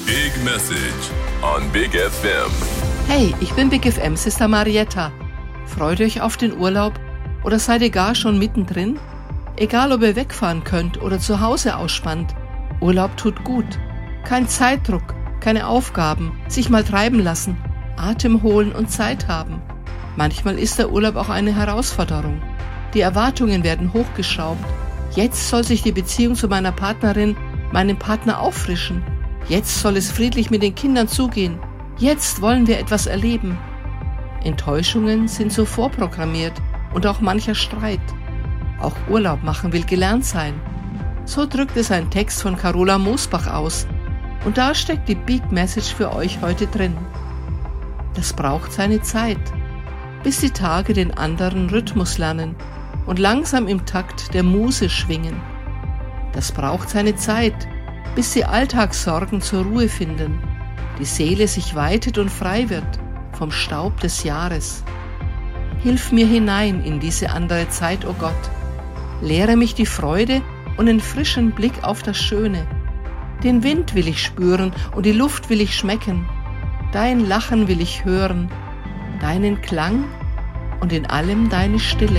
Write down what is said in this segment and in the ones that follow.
Big Message on Big FM. Hey, ich bin Big FM Sister Marietta. Freut euch auf den Urlaub oder seid ihr gar schon mittendrin? Egal, ob ihr wegfahren könnt oder zu Hause ausspannt, Urlaub tut gut. Kein Zeitdruck, keine Aufgaben, sich mal treiben lassen, Atem holen und Zeit haben. Manchmal ist der Urlaub auch eine Herausforderung. Die Erwartungen werden hochgeschraubt. Jetzt soll sich die Beziehung zu meiner Partnerin, meinem Partner auffrischen. Jetzt soll es friedlich mit den Kindern zugehen. Jetzt wollen wir etwas erleben. Enttäuschungen sind so vorprogrammiert und auch mancher Streit. Auch Urlaub machen will gelernt sein. So drückt es ein Text von Carola Mosbach aus. Und da steckt die Big Message für euch heute drin. Das braucht seine Zeit, bis die Tage den anderen Rhythmus lernen und langsam im Takt der Muse schwingen. Das braucht seine Zeit, bis die Alltagssorgen zur Ruhe finden, die Seele sich weitet und frei wird vom Staub des Jahres. Hilf mir hinein in diese andere Zeit, o Gott. Lehre mich die Freude und den frischen Blick auf das Schöne. Den Wind will ich spüren und die Luft will ich schmecken. Dein Lachen will ich hören, deinen Klang und in allem deine Stille.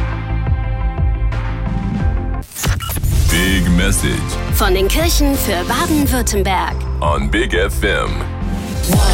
Big Message Von den Kirchen für Baden-Württemberg. on Big FM.